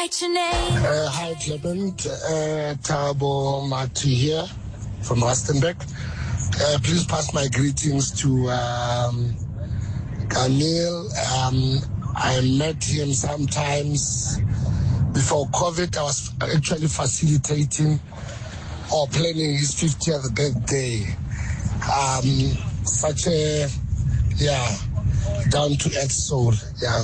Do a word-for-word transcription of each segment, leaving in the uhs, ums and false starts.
write your name. Uh, hi, Clement. Uh, Tabo Mati here from Rustenburg. Uh, please pass my greetings to um, Camille. Um, I met him sometimes before COVID. I was actually facilitating or planning his fiftieth birthday. Um, such a, yeah, down-to-earth soul, yeah.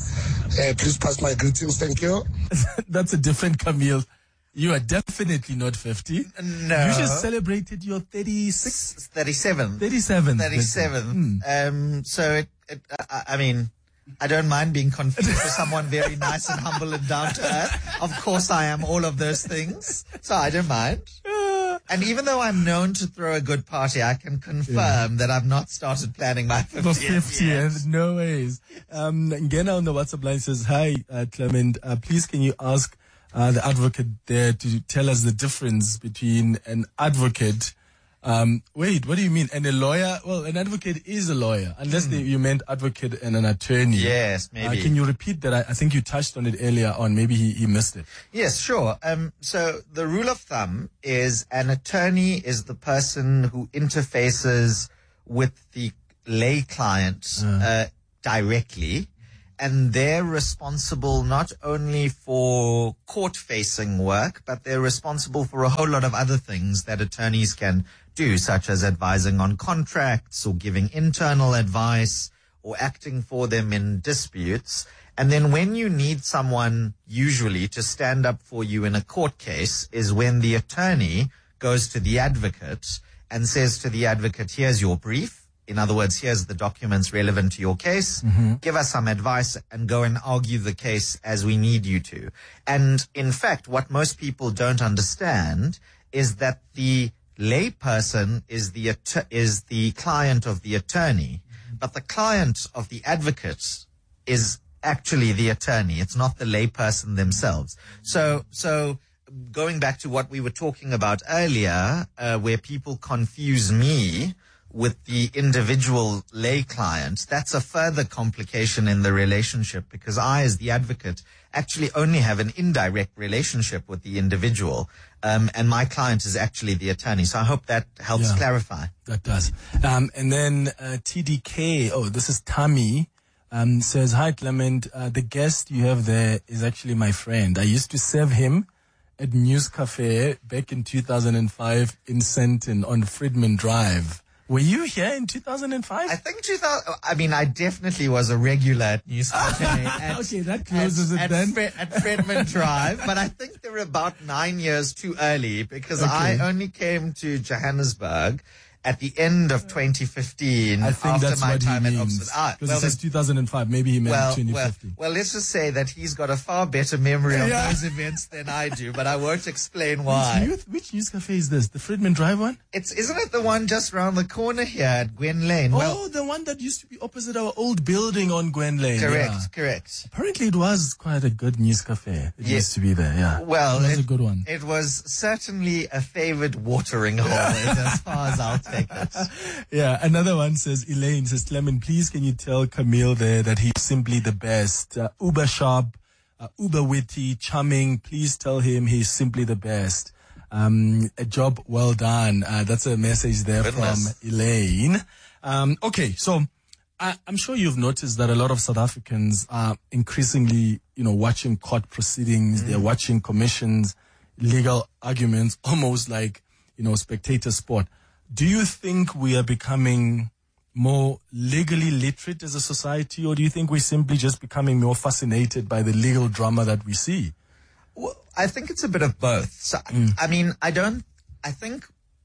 Uh, please pass my greetings. Thank you. That's a different Camille. You are definitely not fifty. No. You just celebrated your thirty-sixth? thirty-seventh. thirty-seventh. thirty-seventh. Mm. Um, so, it, it, I, I mean, I don't mind being confused for someone very nice and humble and down to earth. Of course I am all of those things. So I don't mind. And even though I'm known to throw a good party, I can confirm yeah. that I've not started planning my fiftieth. For fiftieth, no ways. Um, Ngena on the WhatsApp line says, hi, uh, Clement, uh, please can you ask uh, the advocate there to tell us the difference between an advocate, um, wait, what do you mean? And a lawyer? Well, an advocate is a lawyer, unless mm. they, you meant advocate and an attorney. Yes, maybe. Uh, can you repeat that? I, I think you touched on it earlier on. Maybe he, he missed it. Yes, sure. Um, so the rule of thumb is an attorney is the person who interfaces with the lay client uh. Uh, directly, and they're responsible not only for court-facing work, but they're responsible for a whole lot of other things that attorneys can do, such as advising on contracts or giving internal advice or acting for them in disputes. And then when you need someone usually to stand up for you in a court case is when the attorney goes to the advocate and says to the advocate, here's your brief. In other words, here's the documents relevant to your case. Mm-hmm. Give us some advice and go and argue the case as we need you to. And in fact, what most people don't understand is that the lay person is the att- is the client of the attorney, but the client of the advocate is actually the attorney. It's not the lay person themselves. So, so going back to what we were talking about earlier, uh, where people confuse me with the individual lay client, that's a further complication in the relationship because I, as the advocate, actually only have an indirect relationship with the individual, um, and my client is actually the attorney. So I hope that helps yeah, clarify. That does. Um, and then uh, T D K, oh, this is Tammy, um, says, hi, Clement, uh, the guest you have there is actually my friend. I used to serve him at News Cafe back in two thousand five in Sandton on Friedman Drive. Were you here in two thousand five? I think two thousand, I mean, I definitely was a regular at News Cafe. At, okay, that closes at, it at then. Fre- at Friedman Drive, but I think they were about nine years too early because okay. I only came to Johannesburg at the end of twenty fifteen. I think after that's my what time he at means. Oxford. Ah, because well, it says two thousand five. Maybe he meant well, twenty well, fifteen. well, let's just say that he's got a far better memory of yeah. those events than I do, but I won't explain why. Which, youth, which news cafe is this? The Friedman Drive one? It's isn't it the one just around the corner here at Gwen Lane? Oh, well, the one that used to be opposite our old building on Gwen Lane. Correct, yeah. correct. Apparently, it was quite a good news cafe. It yeah. used to be there. Yeah. Well, it was it, a good one. It was certainly a favored watering hole, as far as I'll take it. Yeah. Another one says, Elaine says, Clement, please can you tell Camille there that he's simply the best. Uh, uber sharp, uh, uber witty, charming. Please tell him he's simply the best. Um, a job well done. Uh, that's a message there Goodness. from Elaine. Um, okay. So I, I'm sure you've noticed that a lot of South Africans are increasingly, you know, watching court proceedings. Mm. They're watching commissions, legal arguments, almost like, you know, spectator sport. Do you think we are becoming more legally literate as a society, or do you think we're simply just becoming more fascinated by the legal drama that we see? Well, I think it's a bit of both. So, mm. I mean, I don't, I think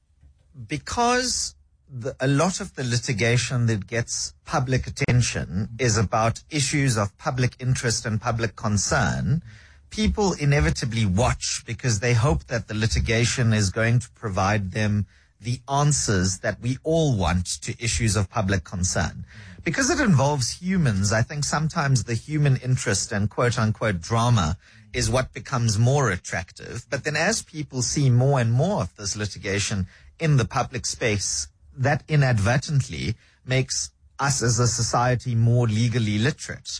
because the, a lot of the litigation that gets public attention is about issues of public interest and public concern, people inevitably watch because they hope that the litigation is going to provide them the answers that we all want to issues of public concern. Because it involves humans, I think sometimes the human interest and quote unquote drama is what becomes more attractive. But then as people see more and more of this litigation in the public space, that inadvertently makes us as a society more legally literate.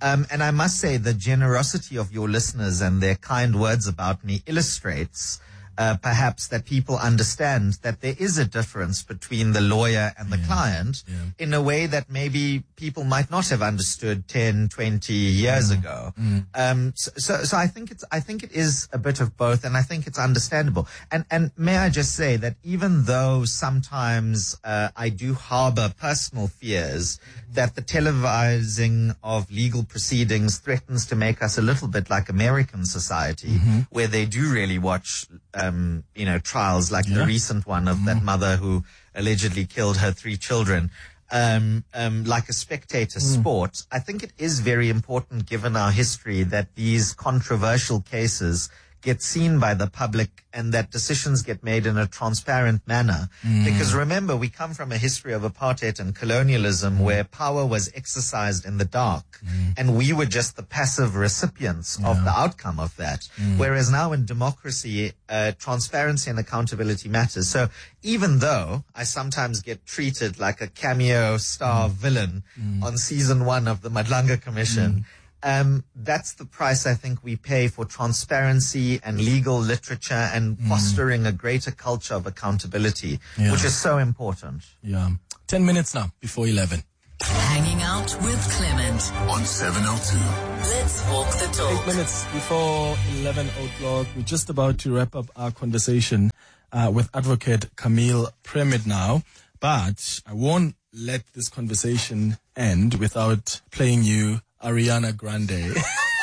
Um, and I must say the generosity of your listeners and their kind words about me illustrates uh, perhaps that people understand that there is a difference between the lawyer and the Yeah. client Yeah. in a way that maybe people might not have understood ten, twenty years Mm. ago. Mm. Um, so, so, so I think it's, I think it is a bit of both, and I think it's understandable. And, and may I just say that even though sometimes, uh, I do harbor personal fears that the televising of legal proceedings threatens to make us a little bit like American society, Mm-hmm. where they do really watch, um, you know, trials like Yeah. the recent one of that mother who allegedly killed her three children. Um, um, like a spectator sport, I think it is very important, given our history, that these controversial cases get seen by the public and that decisions get made in a transparent manner. Because remember, we come from a history of apartheid and colonialism where power was exercised in the dark, and we were just the passive recipients of the outcome of that. Whereas now in democracy, uh, transparency and accountability matters. So even though I sometimes get treated like a cameo star villain on season one of the Madlanga Commission, Um, that's the price I think we pay for transparency and legal literature and fostering a greater culture of accountability, Yeah. which is so important. Yeah. Ten minutes now before eleven. Hanging out with Clement on seven oh two. Let's walk the Eight talk. minutes before eleven o'clock. We're just about to wrap up our conversation uh, with Advocate Camille Premid now. But I won't let this conversation end without playing you Ariana Grande.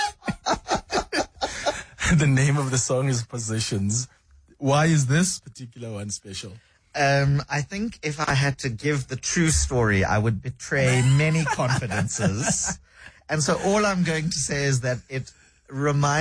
The name of the song is Positions. Why is this particular one special? Um, I think if I had to give the true story, I would betray many confidences. And so all I'm going to say is that it reminds